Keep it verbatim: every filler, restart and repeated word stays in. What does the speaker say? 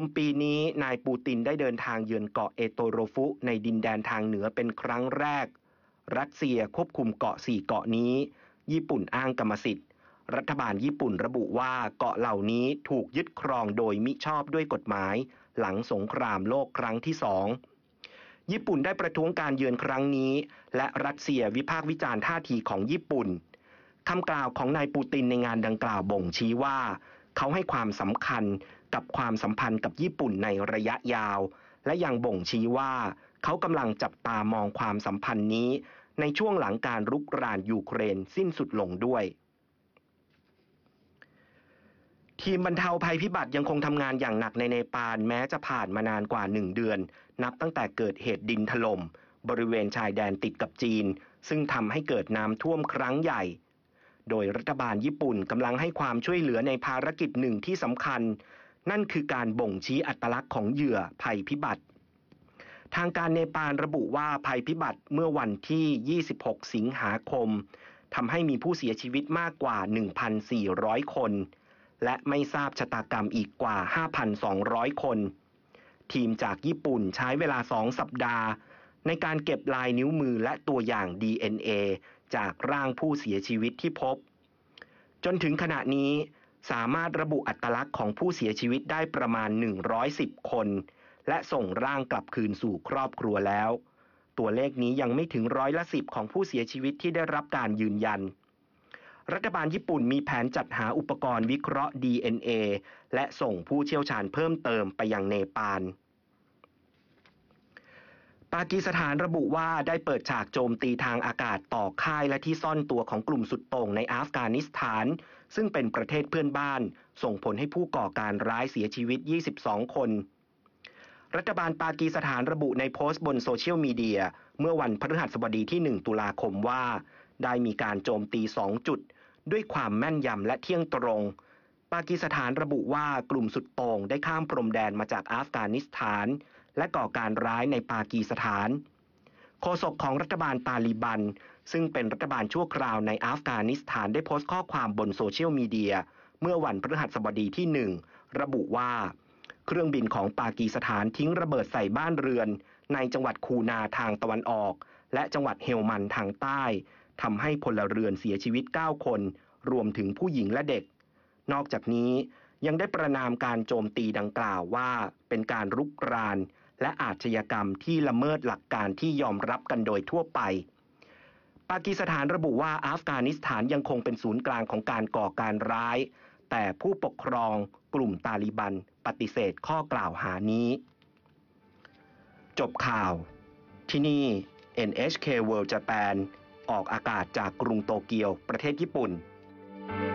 มปีนี้นายปูตินได้เดินทางเยือนเกาะเอโตโรฟุในดินแดนทางเหนือเป็นครั้งแรกรัสเซียควบคุมเกาะสี่เกาะนี้ญี่ปุ่นอ้างกรรมสิทธิ์รัฐบาลญี่ปุ่นระบุว่าเกาะเหล่านี้ถูกยึดครองโดยมิชอบด้วยกฎหมายหลังสงครามโลกครั้งที่สองญี่ปุ่นได้ประท้วงการเยือนครั้งนี้และรัสเซียวิพากษ์วิจารณ์ท่าทีของญี่ปุ่นคำกล่าวของนายปูตินในงานดังกล่าวบ่งชี้ว่าเขาให้ความสำคัญกับความสัมพันธ์กับญี่ปุ่นในระยะยาวและยังบ่งชี้ว่าเขากำลังจับตามองความสัมพันธ์นี้ในช่วงหลังการรุกรานยูเครนสิ้นสุดลงด้วยทีมบรรเทาภัยพิบัติยังคงทำงานอย่างหนักในเนปาลแม้จะผ่านมานานกว่าหนึ่งเดือนนับตั้งแต่เกิดเหตุดินถล่มบริเวณชายแดนติดกับจีนซึ่งทำให้เกิดน้ำท่วมครั้งใหญ่โดยรัฐบาลญี่ปุ่นกำลังให้ความช่วยเหลือในภารกิจหนึ่งที่สำคัญนั่นคือการบ่งชี้อัตลักษณ์ของเหยื่อภัยพิบัติทางการเนปาลระบุว่าภัยพิบัติเมื่อวันที่ยี่สิบหกสิงหาคมทำให้มีผู้เสียชีวิตมากกว่า หนึ่งพันสี่ร้อย คนและไม่ทราบชะตากรรมอีกกว่า ห้าพันสองร้อย คนทีมจากญี่ปุ่นใช้เวลาสองสัปดาห์ในการเก็บลายนิ้วมือและตัวอย่าง ดี เอ็น เอ จากร่างผู้เสียชีวิตที่พบจนถึงขณะนี้สามารถระบุอัตลักษณ์ของผู้เสียชีวิตได้ประมาณหนึ่งร้อยสิบคนและส่งร่างกลับคืนสู่ครอบครัวแล้วตัวเลขนี้ยังไม่ถึงร้อยละสิบของผู้เสียชีวิตที่ได้รับการยืนยันรัฐบาลญี่ปุ่นมีแผนจัดหาอุปกรณ์วิเคราะห์ ดี เอ็น เอ และส่งผู้เชี่ยวชาญเพิ่มเติมไปยังเนปาลปากีสถานระบุว่าได้เปิดฉากโจมตีทางอากาศต่อค่ายและที่ซ่อนตัวของกลุ่มสุดโต่งในอัฟกานิสถานซึ่งเป็นประเทศเพื่อนบ้านส่งผลให้ผู้ก่อการร้ายเสียชีวิตยี่สิบสองคนรัฐบาลปากีสถานระบุในโพสต์บนโซเชียลมีเดียเมื่อวันพฤหัสบดีที่หนึ่งตุลาคมว่าได้มีการโจมตีสองจุดด้วยความแม่นยำและเที่ยงตรงปากีสถานระบุว่ากลุ่มสุดโต่งได้ข้ามพรมแดนมาจากอัฟกานิสถานและก่อการร้ายในปากีสถานโฆษกของรัฐบาลตาลิบันซึ่งเป็นรัฐบาลชั่วคราวในอัฟกานิสถานได้โพสต์ข้อความบนโซเชียลมีเดียเมื่อวันพฤหัสบดีที่หนึ่งระบุว่าเครื่องบินของปากีสถานทิ้งระเบิดใส่บ้านเรือนในจังหวัดคูนาทางตะวันออกและจังหวัดเฮลมันทางใต้ทำให้พลเรือนเสียชีวิตเก้าคนรวมถึงผู้หญิงและเด็กนอกจากนี้ยังได้ประณามการโจมตีดังกล่าวว่าเป็นการรุกรานและอาชญากรรมที่ละเมิดหลักการที่ยอมรับกันโดยทั่วไปปากีสถานระบุว่าอัฟกานิสถานยังคงเป็นศูนย์กลางของการก่อการร้ายแต่ผู้ปกครองกลุ่มตาลิบันปฏิเสธข้อกล่าวหานี้จบข่าวที่นี่ เอ็น เอช เค World Japan ออกอากาศจากกรุงโตเกียวประเทศญี่ปุ่น